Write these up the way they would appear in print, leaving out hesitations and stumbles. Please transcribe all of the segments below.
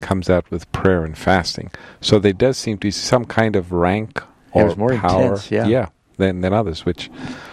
comes out with prayer and fasting. So there does seem to be some kind of rank or more power intense, than others, which,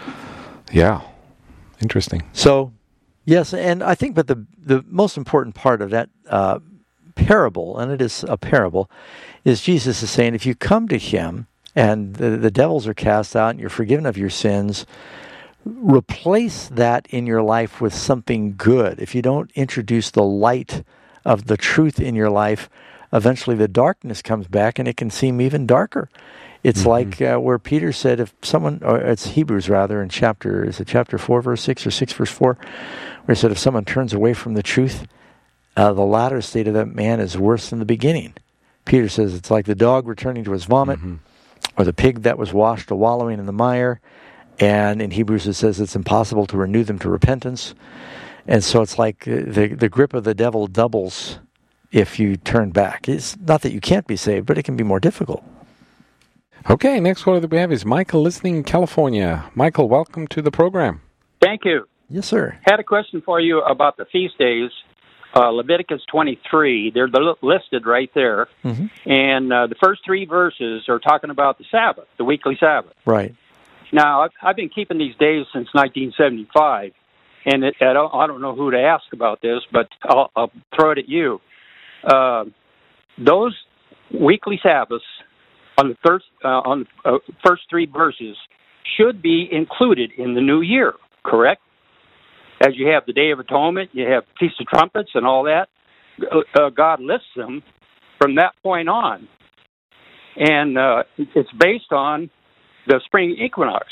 interesting. So, yes, and I think but the most important part of that parable, and it is a parable, is Jesus is saying if you come to him and the devils are cast out and you're forgiven of your sins, replace that in your life with something good. If you don't introduce the light of the truth in your life, eventually the darkness comes back and it can seem even darker. It's like where Peter said, if someone, or it's Hebrews rather, in chapter 4, verse 6, or 6, verse 4, where he said, if someone turns away from the truth, the latter state of that man is worse than the beginning. Peter says it's like the dog returning to his vomit, or the pig that was washed a wallowing in the mire. And in Hebrews it says it's impossible to renew them to repentance. And so it's like the grip of the devil doubles if you turn back. It's not that you can't be saved, but it can be more difficult. Okay, next caller that we have is Michael, listening in California. Michael, welcome to the program. Thank you. Yes, sir. Had a question for you about the feast days. Leviticus 23, they're listed right there. And the first 3 verses are talking about the Sabbath, the weekly Sabbath. Right. Now, I've been keeping these days since 1975, and I don't know who to ask about this, but I'll throw it at you. Those weekly Sabbaths on the first 3 verses should be included in the new year, correct? As you have the Day of Atonement, you have Feast of Trumpets and all that. God lists them from that point on. And it's based on the spring equinox.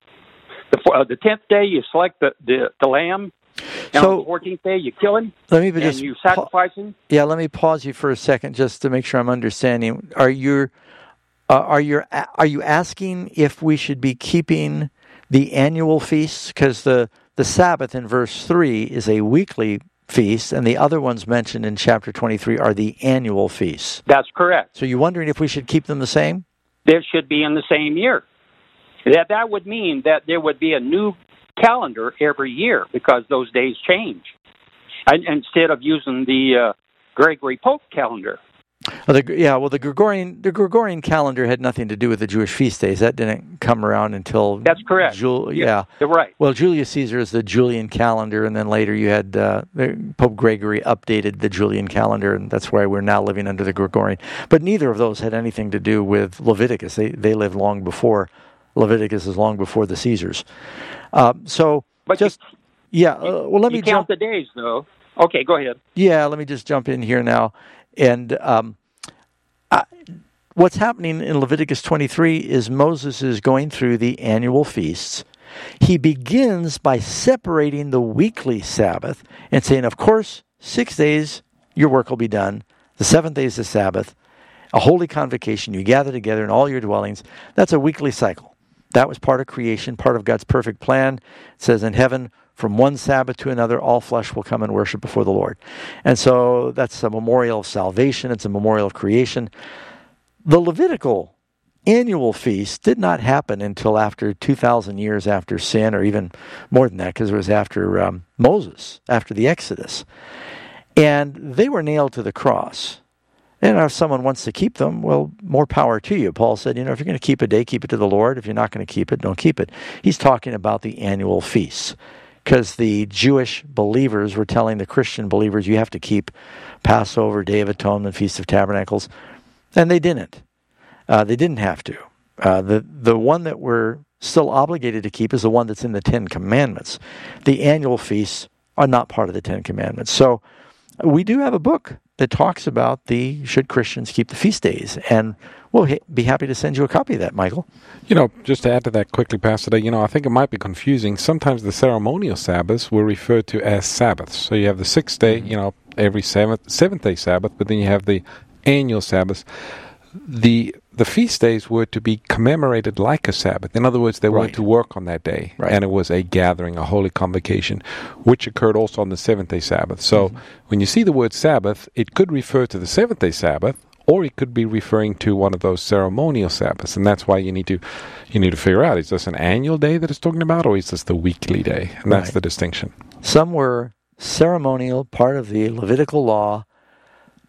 The 10th day, you select the lamb, and on the 14th day, you kill him, and you sacrifice him. Yeah, let me pause you for a second just to make sure I'm understanding. Are you asking if we should be keeping the annual feasts? Because the Sabbath in verse 3 is a weekly feast, and the other ones mentioned in chapter 23 are the annual feasts. That's correct. So you're wondering if we should keep them the same? They should be in the same year. That would mean that there would be a new calendar every year because those days change. Instead of using the Gregory Pope calendar. The Gregorian calendar had nothing to do with the Jewish feast days. That didn't come around until... That's correct. Yeah. You're right. Well, Julius Caesar is the Julian calendar, and then later you had Pope Gregory updated the Julian calendar, and that's why we're now living under the Gregorian. But neither of those had anything to do with Leviticus. They lived long before... Leviticus is long before the Caesars. Let me count the days, though. Okay, go ahead. Yeah, let me just jump in here now. And what's happening in Leviticus 23 is Moses is going through the annual feasts. He begins by separating the weekly Sabbath and saying, of course, 6 days your work will be done. The 7th day is the Sabbath, a holy convocation. You gather together in all your dwellings. That's a weekly cycle. That was part of creation, part of God's perfect plan. It says in heaven, from one Sabbath to another, all flesh will come and worship before the Lord. And so that's a memorial of salvation. It's a memorial of creation. The Levitical annual feast did not happen until after 2,000 years after sin, or even more than that, because it was after Moses, after the Exodus. And they were nailed to the cross. And if someone wants to keep them, well, more power to you. Paul said, if you're going to keep a day, keep it to the Lord. If you're not going to keep it, don't keep it. He's talking about the annual feasts, because the Jewish believers were telling the Christian believers, you have to keep Passover, Day of Atonement, Feast of Tabernacles. And they didn't. They didn't have to. The one that we're still obligated to keep is the one that's in the Ten Commandments. The annual feasts are not part of the Ten Commandments. So we do have a book that talks about should Christians keep the feast days, and we'll be happy to send you a copy of that, Michael. Just to add to that quickly, Pastor, I think it might be confusing. Sometimes the ceremonial Sabbaths were referred to as Sabbaths. So you have the 6th day, every seventh day Sabbath, but then you have the annual Sabbaths. The feast days were to be commemorated like a Sabbath. In other words, they were to work on that day. Right. And it was a gathering, a holy convocation, which occurred also on the 7th-day Sabbath. So when you see the word Sabbath, it could refer to the 7th-day Sabbath, or it could be referring to one of those ceremonial Sabbaths. And that's why you need to figure out, is this an annual day that it's talking about, or is this the weekly day? And that's the distinction. Some were ceremonial, part of the Levitical law,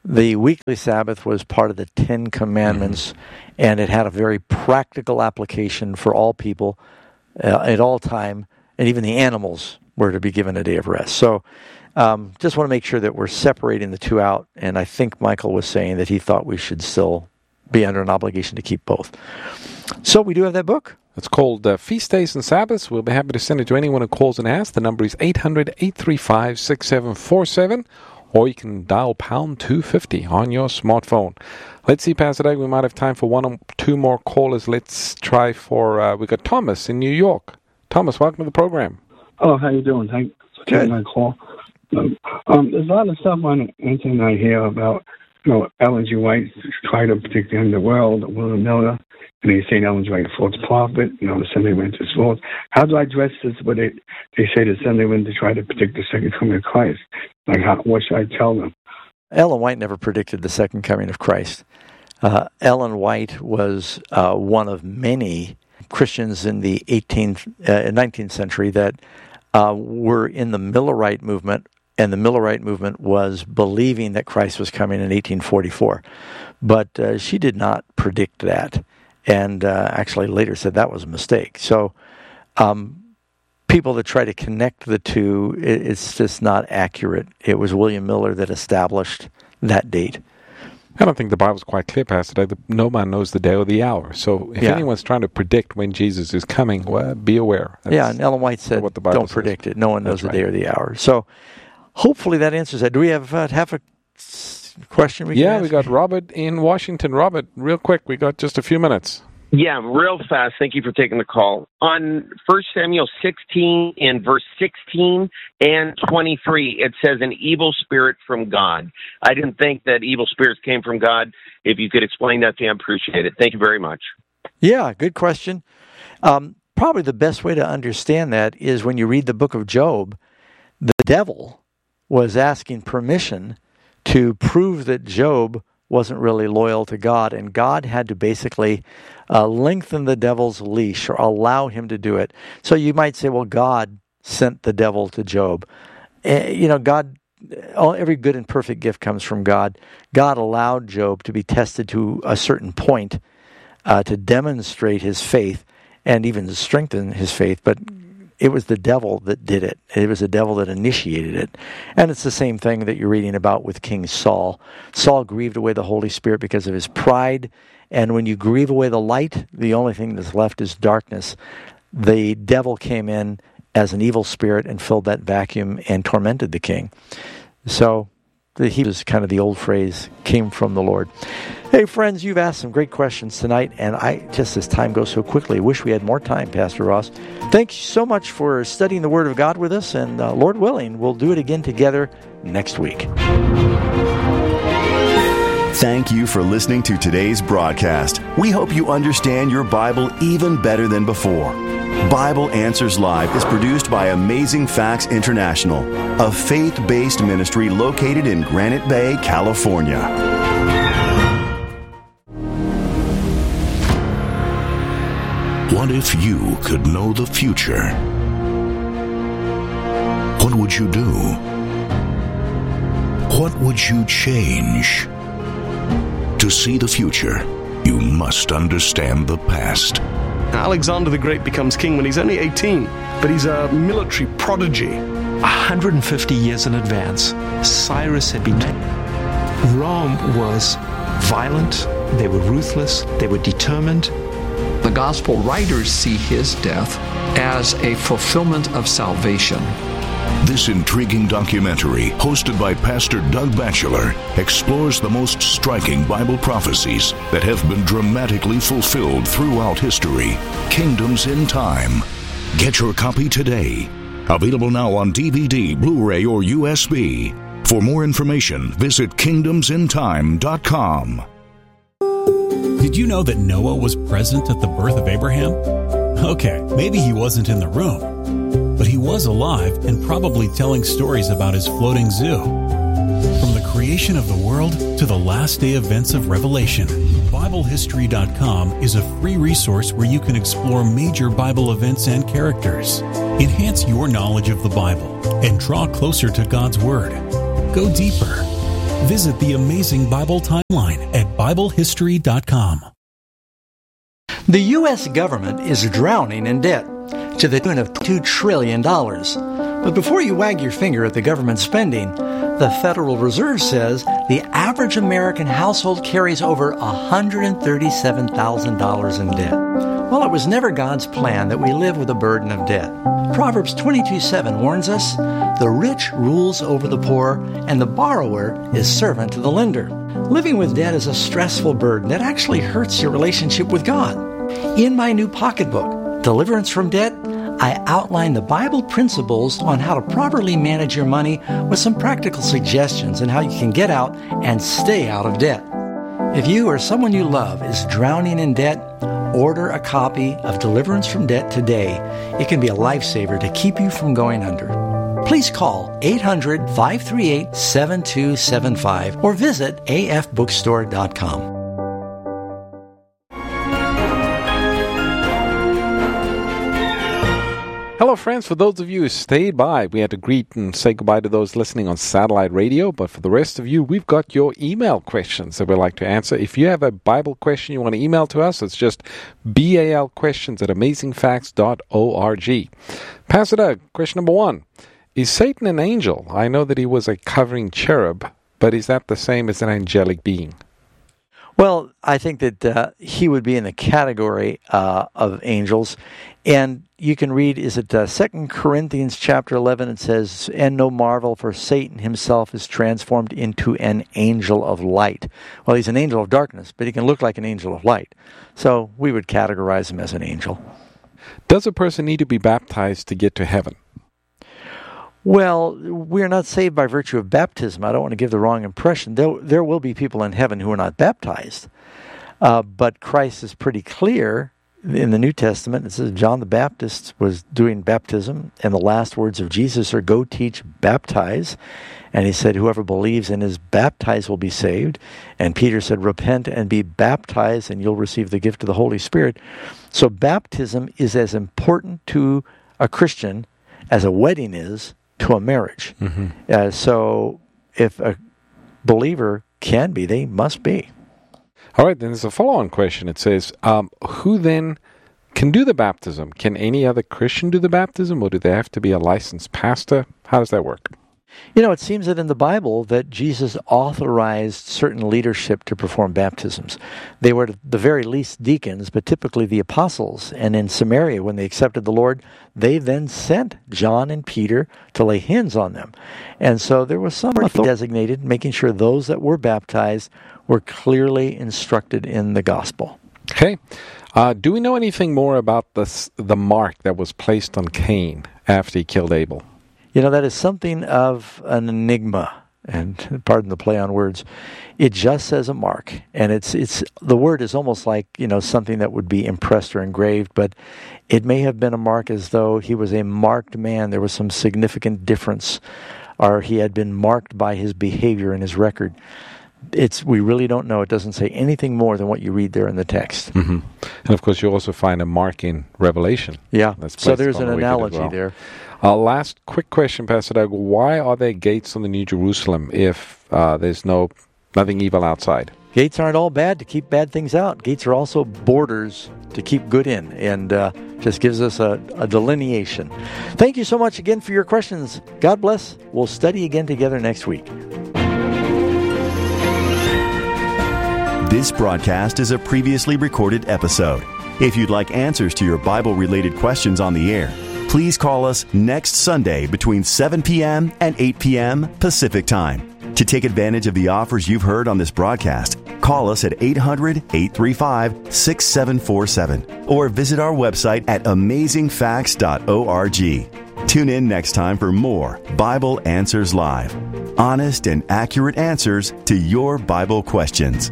The weekly Sabbath was part of the Ten Commandments, and it had a very practical application for all people at all time, and even the animals were to be given a day of rest. So just want to make sure that we're separating the two out, and I think Michael was saying that he thought we should still be under an obligation to keep both. So we do have that book. It's called Feast Days and Sabbaths. We'll be happy to send it to anyone who calls and asks. The number is 800-835-6747, or you can dial pound 250 on your smartphone. Let's see, Pastor Doug, we might have time for one or two more callers. Let's try for, we got Thomas in New York. Thomas, welcome to the program. Oh, how you doing? Thanks for taking my call. There's a lot of stuff on the internet here about, Ellen G. White trying to predict the end of the world, William Miller, and they say Ellen G. White false prophet, the Sunday wind is false. How do I address this when they say the Sunday wind to try to predict the second coming of Christ? What should I tell them? Ellen White never predicted the second coming of Christ. Ellen White was one of many Christians in the 19th century that were in the Millerite movement, and the Millerite movement was believing that Christ was coming in 1844. But she did not predict that, and actually later said that was a mistake. So people that try to connect the two, it's just not accurate. It was William Miller that established that date. I don't think the Bible's quite clear, Pastor Doug. No man knows the day or the hour. So if anyone's trying to predict when Jesus is coming, well, be aware. And Ellen White said, don't predict it. No one knows the day or the hour. So hopefully that answers that. Do we have half a question we can ask? We got Robert in Washington. Robert, real quick, we got just a few minutes. Yeah, real fast. Thank you for taking the call. On 1 Samuel 16 in verse 16 and 23, it says an evil spirit from God. I didn't think that evil spirits came from God. If you could explain that to me, I appreciate it. Thank you very much. Yeah, good question. Probably the best way to understand that is when you read the book of Job, the devil was asking permission to prove that Job wasn't really loyal to God, and God had to basically lengthen the devil's leash or allow him to do it. So you might say, well, God sent the devil to Job. God, every good and perfect gift comes from God. God allowed Job to be tested to a certain point to demonstrate his faith and even to strengthen his faith, but it was the devil that did it. It was the devil that initiated it. And it's the same thing that you're reading about with King Saul. Saul grieved away the Holy Spirit because of his pride. And when you grieve away the light, the only thing that's left is darkness. The devil came in as an evil spirit and filled that vacuum and tormented the king. So he was kind of the old phrase, came from the Lord. Hey, friends, you've asked some great questions tonight, and just as time goes so quickly, wish we had more time, Pastor Ross. Thanks so much for studying the Word of God with us, and Lord willing, we'll do it again together next week. Thank you for listening to today's broadcast. We hope you understand your Bible even better than before. Bible Answers Live is produced by Amazing Facts International, a faith-based ministry located in Granite Bay, California. What if you could know the future? What would you do? What would you change? To see the future, you must understand the past. Alexander the Great becomes king when he's only 18, but he's a military prodigy. 150 years in advance, Cyrus had been... Rome was violent, they were ruthless, they were determined. The gospel writers see his death as a fulfillment of salvation. This intriguing documentary, hosted by Pastor Doug Batchelor, explores the most striking Bible prophecies that have been dramatically fulfilled throughout history. Kingdoms in Time. Get your copy today. Available now on DVD, Blu-ray, or USB. For more information, visit kingdomsintime.com. Did you know that Noah was present at the birth of Abraham? Okay, maybe he wasn't in the room, but he was alive and probably telling stories about his floating zoo. From the creation of the world to the last day events of Revelation, BibleHistory.com is a free resource where you can explore major Bible events and characters, enhance your knowledge of the Bible, and draw closer to God's Word. Go deeper. Visit the Amazing Bible Timeline at BibleHistory.com. The U.S. government is drowning in debt to the tune of $2 trillion. But before you wag your finger at the government spending, the Federal Reserve says the average American household carries over $137,000 in debt. Well, it was never God's plan that we live with a burden of debt. Proverbs 22:7 warns us, "The rich rules over the poor, and the borrower is servant to the lender." Living with debt is a stressful burden that actually hurts your relationship with God. In my new pocketbook, Deliverance from Debt, I outline the Bible principles on how to properly manage your money with some practical suggestions on how you can get out and stay out of debt. If you or someone you love is drowning in debt, order a copy of Deliverance from Debt today. It can be a lifesaver to keep you from going under. Please call 800-538-7275 or visit afbookstore.com. Hello, friends. For those of you who stayed by, we had to greet and say goodbye to those listening on satellite radio. But for the rest of you, we've got your email questions that we'd like to answer. If you have a Bible question you want to email to us, it's just balquestions@amazingfacts.org. Pastor Doug, question number 1. Is Satan an angel? I know that he was a covering cherub, but is that the same as an angelic being? Well, I think that he would be in the category of angels. And you can read, is it 2 Corinthians chapter 11? It says, "And no marvel, for Satan himself is transformed into an angel of light." Well, he's an angel of darkness, but he can look like an angel of light. So we would categorize him as an angel. Does a person need to be baptized to get to heaven? Well, we're not saved by virtue of baptism. I don't want to give the wrong impression. There will be people in heaven who are not baptized. But Christ is pretty clear in the New Testament. It says John the Baptist was doing baptism, and the last words of Jesus are, "Go teach, baptize." And he said, "Whoever believes and is baptized will be saved." And Peter said, "Repent and be baptized, and you'll receive the gift of the Holy Spirit." So baptism is as important to a Christian as a wedding is to a marriage. Mm-hmm. So if a believer can be, they must be. All right, then there's a follow-on question. It says, who then can do the baptism? Can any other Christian do the baptism, or do they have to be a licensed pastor? How does that work? You know, it seems that in the Bible that Jesus authorized certain leadership to perform baptisms. They were at the very least deacons, but typically the apostles. And in Samaria, when they accepted the Lord, they then sent John and Peter to lay hands on them. And so there was some authority designated, making sure those that were baptized were clearly instructed in the gospel. Okay. Do we know anything more about the mark that was placed on Cain after he killed Abel? You know, that is something of an enigma, and pardon the play on words. It just says a mark, and it's the word is almost like, you know, something that would be impressed or engraved, but it may have been a mark as though he was a marked man. There was some significant difference, or he had been marked by his behavior and his record. We really don't know. It doesn't say anything more than what you read there in the text. Mm-hmm. And of course, you also find a mark in Revelation. Yeah, so there's an analogy there. Last quick question, Pastor Doug. Why are there gates on the New Jerusalem if there's nothing evil outside? Gates aren't all bad to keep bad things out. Gates are also borders to keep good in, and just gives us a delineation. Thank you so much again for your questions. God bless. We'll study again together next week. This broadcast is a previously recorded episode. If you'd like answers to your Bible-related questions on the air, please call us next Sunday between 7 p.m. and 8 p.m. Pacific Time. To take advantage of the offers you've heard on this broadcast, call us at 800-835-6747 or visit our website at amazingfacts.org. Tune in next time for more Bible Answers Live. Honest and accurate answers to your Bible questions.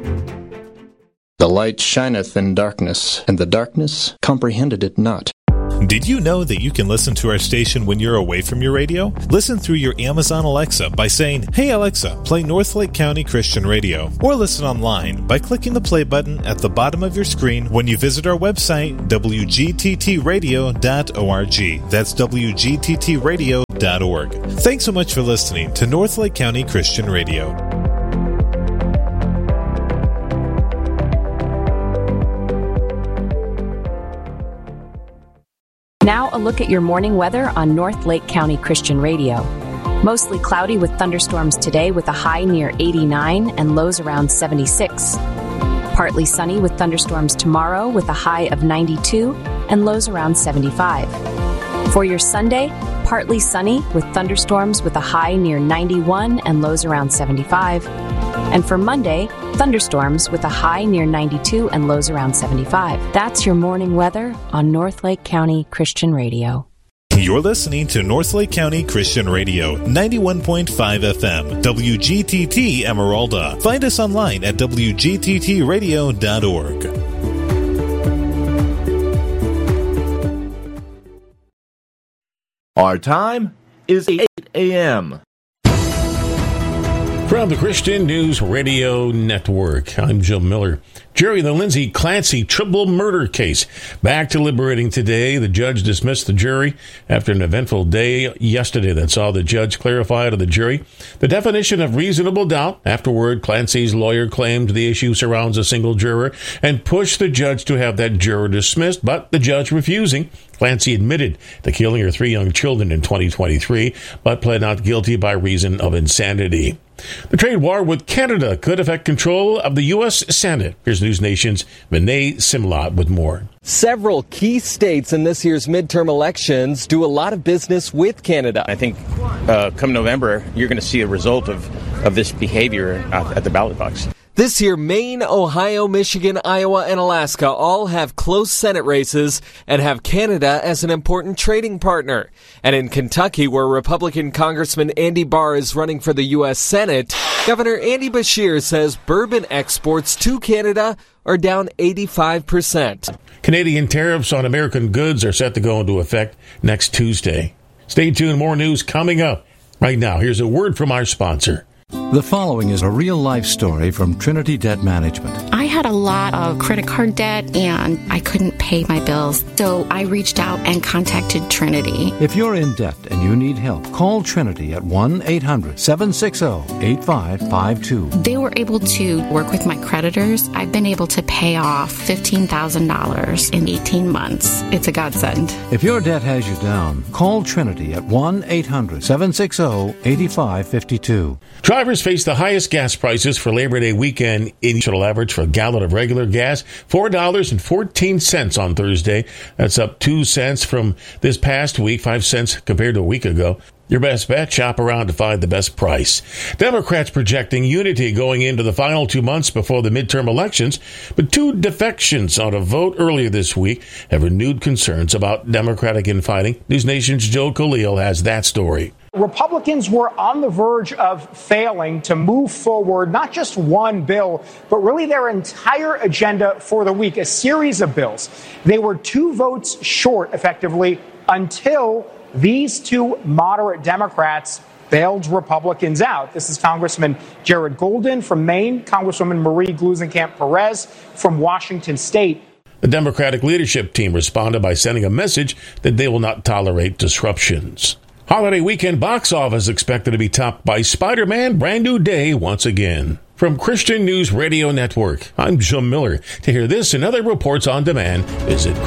The light shineth in darkness, and the darkness comprehended it not. Did you know that you can listen to our station when you're away from your radio? Listen through your Amazon Alexa by saying, "Hey Alexa, play Northlake County Christian Radio." Or listen online by clicking the play button at the bottom of your screen when you visit our website, wgttradio.org. That's wgttradio.org. Thanks so much for listening to Northlake County Christian Radio. Now a look at your morning weather on North Lake County Christian Radio. Mostly cloudy with thunderstorms today with a high near 89 and lows around 76. Partly sunny with thunderstorms tomorrow with a high of 92 and lows around 75. For your Sunday, partly sunny with thunderstorms with a high near 91 and lows around 75. And for Monday, thunderstorms with a high near 92 and lows around 75. That's your morning weather on North Lake County Christian Radio. You're listening to Northlake County Christian Radio, 91.5 FM, WGTT Emeralda. Find us online at wgttradio.org. Our time is 8 a.m. From the Christian News Radio Network, I'm Jim Miller. Jerry, the Lindsay Clancy triple murder case back deliberating today. The judge dismissed the jury after an eventful day yesterday that saw the judge clarify to the jury the definition of reasonable doubt. Afterward, Clancy's lawyer claimed the issue surrounds a single juror and pushed the judge to have that juror dismissed, but the judge refusing. Clancy admitted to killing her 3 young children in 2023, but pled not guilty by reason of insanity. The trade war with Canada could affect control of the U.S. Senate. Here's News Nation's Vinay Simlat with more. Several key states in this year's midterm elections do a lot of business with Canada. I think come November, you're going to see a result of this behavior at the ballot box. This year, Maine, Ohio, Michigan, Iowa, and Alaska all have close Senate races and have Canada as an important trading partner. And in Kentucky, where Republican Congressman Andy Barr is running for the U.S. Senate, Governor Andy Beshear says bourbon exports to Canada are down 85%. Canadian tariffs on American goods are set to go into effect next Tuesday. Stay tuned, more news coming up. Right now, here's a word from our sponsor. The following is a real-life story from Trinity Debt Management. I had a lot of credit card debt, and I couldn't pay my bills, so I reached out and contacted Trinity. If you're in debt and you need help, call Trinity at 1-800-760-8552. They were able to work with my creditors. I've been able to pay off $15,000 in 18 months. It's a godsend. If your debt has you down, call Trinity at 1-800-760-8552. Drivers face the highest gas prices for Labor Day weekend. Initial average for a gallon of regular gas, $4.14 on Thursday. That's up 2 cents from this past week, 5 cents compared to a week ago. Your best bet, shop around to find the best price. Democrats projecting unity going into the final 2 months before the midterm elections, but 2 defections on a vote earlier this week have renewed concerns about Democratic infighting. News Nation's Joe Khalil has that story. Republicans were on the verge of failing to move forward not just one bill, but really their entire agenda for the week, a series of bills. They were 2 votes short, effectively, until these 2 moderate Democrats bailed Republicans out. This is Congressman Jared Golden from Maine, Congresswoman Marie Gluesenkamp-Perez from Washington State. The Democratic leadership team responded by sending a message that they will not tolerate disruptions. Holiday weekend box office expected to be topped by Spider-Man Brand New Day once again. From Christian News Radio Network, I'm Jim Miller. To hear this and other reports on demand, visit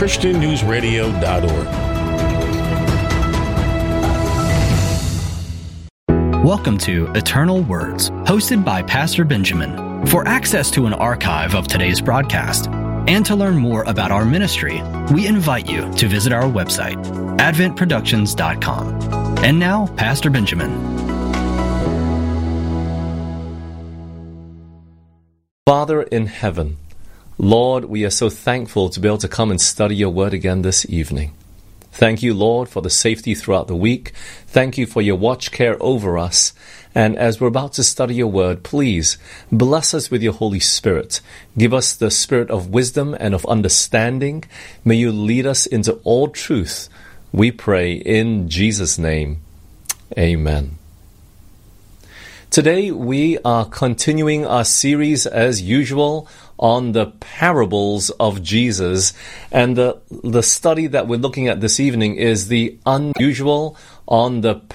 ChristianNewsRadio.org. Welcome to Eternal Words, hosted by Pastor Benjamin. For access to an archive of today's broadcast, and to learn more about our ministry, we invite you to visit our website, adventproductions.com. And now, Pastor Benjamin. Father in heaven, Lord, we are so thankful to be able to come and study your word again this evening. Thank you, Lord, for the safety throughout the week. Thank you for your watch care over us. And as we're about to study your word, please bless us with your Holy Spirit. Give us the spirit of wisdom and of understanding. May you lead us into all truth. We pray in Jesus' name. Amen. Today we are continuing our series as usual on the parables of Jesus, and the study that we're looking at this evening is the unusual on the